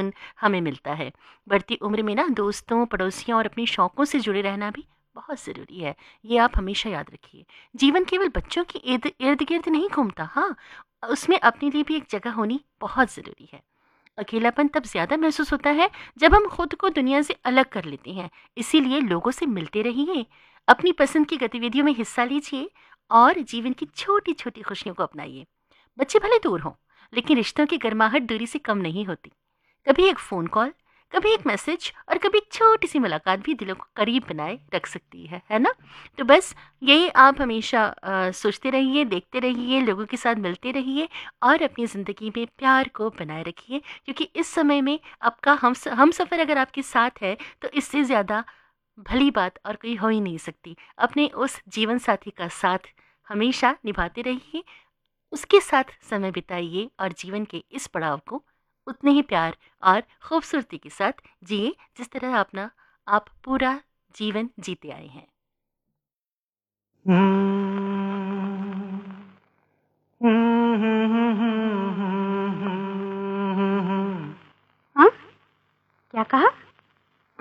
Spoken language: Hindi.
सुकून हमें मिलता है। बढ़ती उम्र में ना दोस्तों, पड़ोसियों और अपने शौकों से जुड़े रहना भी बहुत ज़रूरी है। ये आप हमेशा याद रखिए। जीवन केवल बच्चों के इर्द-गिर्द नहीं घूमता, हाँ, उसमें अपने लिए भी एक जगह होनी बहुत ज़रूरी है। अकेलापन तब ज़्यादा महसूस होता है जब हम खुद को दुनिया से अलग कर लेते हैं। इसीलिए लोगों से मिलते रहिए, अपनी पसंद की गतिविधियों में हिस्सा लीजिए और जीवन की छोटी-छोटी खुशियों को अपनाइए। बच्चे भले दूर हों, लेकिन रिश्तों की गर्माहट दूरी से कम नहीं होती। कभी एक फ़ोन कॉल, कभी एक मैसेज और कभी एक छोटी-सी मुलाकात भी दिलों को करीब बनाए रख सकती है ना? तो बस यही आप हमेशा सोचते रहिए, देखते रहिए, लोगों के साथ मिलते रहिए और अपनी ज़िंदगी में प्यार को बनाए रखिए, क्योंकि इस समय में आपका हमसफ़र अगर आपके साथ है, तो इससे ज़्यादा भली बात और कोई हो ही नहीं सकती। अपने उस जीवन साथी का साथ हमेशा निभाते रहिए, उसके साथ समय बिताइए और जीवन के इस पड़ाव को उतने ही प्यार और खूबसूरती के साथ जिए जिस तरह आप पूरा जीवन जीते आए हैं।